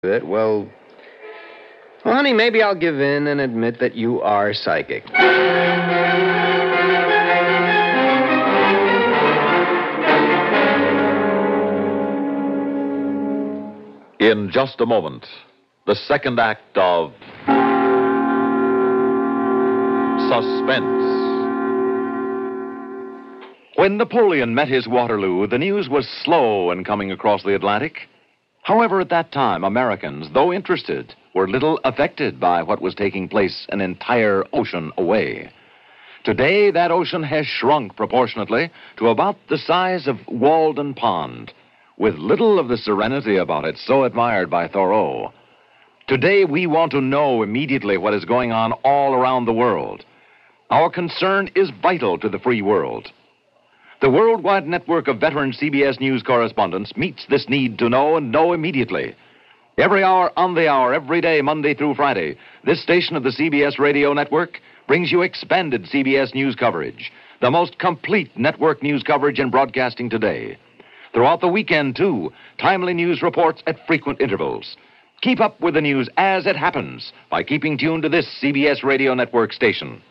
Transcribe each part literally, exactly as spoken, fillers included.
it, well, well, honey, maybe I'll give in and admit that you are psychic. In just a moment, the second act of Suspense. When Napoleon met his Waterloo, the news was slow in coming across the Atlantic. However, at that time, Americans, though interested, were little affected by what was taking place an entire ocean away. Today, that ocean has shrunk proportionately to about the size of Walden Pond, with little of the serenity about it so admired by Thoreau. Today, we want to know immediately what is going on all around the world. Our concern is vital to the free world. The worldwide network of veteran C B S News correspondents meets this need to know and know immediately. Every hour on the hour, every day, Monday through Friday, this station of the C B S radio network brings you expanded C B S News coverage, the most complete network news coverage in broadcasting today. Throughout the weekend, too, timely news reports at frequent intervals. Keep up with the news as it happens by keeping tuned to this C B S radio network station.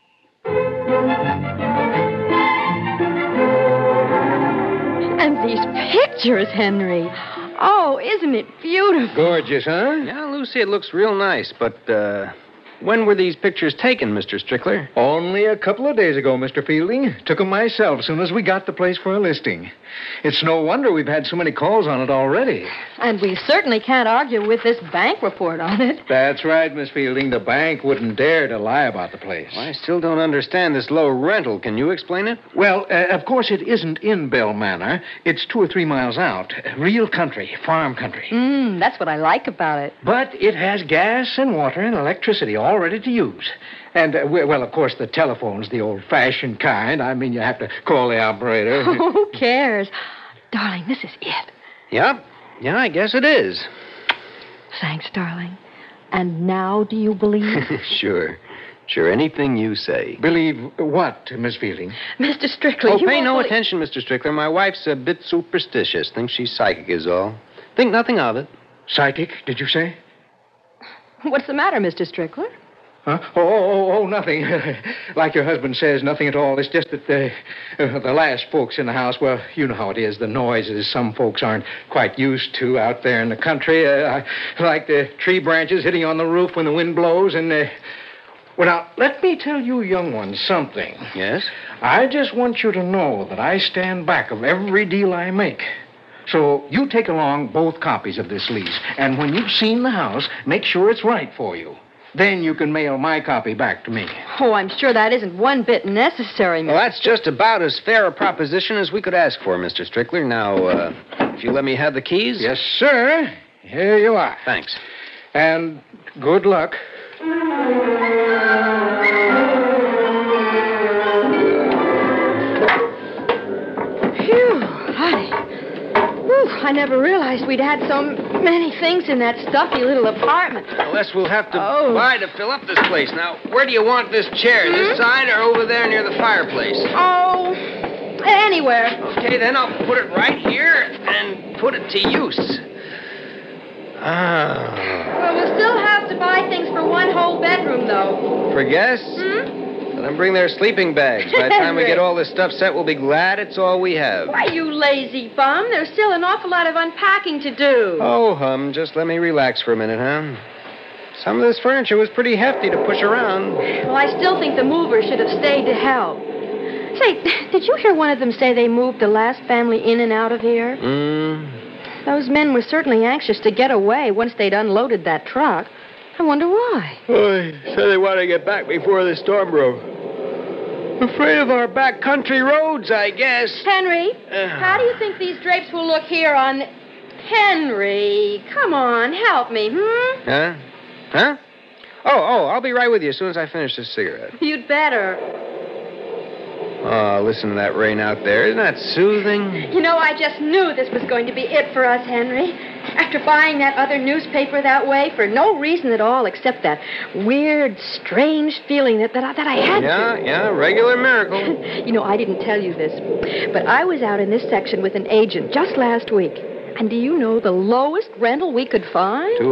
And these pictures, Henry. Oh, isn't it beautiful? Gorgeous, huh? Yeah, Lucy, it looks real nice, but, uh, when were these pictures taken, Mister Strickler? Only a couple of days ago, Mister Fielding. Took 'em myself as soon as we got the place for a listing. It's no wonder we've had so many calls on it already. And we certainly can't argue with this bank report on it. That's right, Miss Fielding. The bank wouldn't dare to lie about the place. Well, I still don't understand this low rental. Can you explain it? Well, uh, of course, it isn't in Bell Manor. It's two or three miles out. Real country, farm country. Mm, that's what I like about it. But it has gas and water and electricity all ready to use. And, uh, well, of course, the telephone's the old-fashioned kind. I mean, you have to call the operator. Oh, who cares? Darling, this is it. Yep. Yeah, I guess it is. Thanks, darling. And now do you believe? Sure. Sure, anything you say. Believe what, Miss Fielding? Mister Strickler, Oh, you pay won't no believe- attention, Mister Strickler. My wife's a bit superstitious. Thinks she's psychic is all. Think nothing of it. Psychic, did you say? What's the matter, Mister Strickler? Huh? Oh, oh, oh, oh, nothing. Like your husband says, nothing at all. It's just that the, uh, the last folks in the house, well, you know how it is, the noises some folks aren't quite used to out there in the country. Uh, I, like the tree branches hitting on the roof when the wind blows. And, uh, well, now, let me tell you young ones something. Yes? I just want you to know that I stand back of every deal I make. So you take along both copies of this lease. And when you've seen the house, make sure it's right for you. Then you can mail my copy back to me. Oh, I'm sure that isn't one bit necessary, Mister Well, that's just about as fair a proposition as we could ask for, Mister Strickler. Now, uh, if you let me have the keys. Yes, sir. Here you are. Thanks. And good luck. Phew, honey. Whew, I never realized we'd had so many things in that stuffy little apartment. Unless we'll have to Oh. buy to fill up this place. Now, where do you want this chair? This side or over there near the fireplace? Oh, anywhere. Okay, then I'll put it right here and put it to use. Ah. Well, we'll still have to buy things for one whole bedroom, though. For guests? Hmm? Let them bring their sleeping bags. By the time we get all this stuff set, we'll be glad it's all we have. Why, you lazy bum. There's still an awful lot of unpacking to do. Oh, hum, just let me relax for a minute, huh? Some of this furniture was pretty hefty to push around. Well, I still think the movers should have stayed to help. Say, did you hear one of them say they moved the last family in and out of here? Hmm. Those men were certainly anxious to get away once they'd unloaded that truck. I wonder why. Oh, they said they want to get back before the storm broke. Afraid of our backcountry roads, I guess. Henry, Uh. how do you think these drapes will look here on... Henry, come on, help me, hmm? Huh? Huh? Oh, oh, I'll be right with you as soon as I finish this cigarette. You'd better. Oh, listen to that rain out there. Isn't that soothing? You know, I just knew this was going to be it for us, Henry. After buying that other newspaper that way for no reason at all except that weird, strange feeling that, that, I, that I had Yeah, to. yeah, regular miracle. You know, I didn't tell you this, but I was out in this section with an agent just last week. And do you know the lowest rental we could find?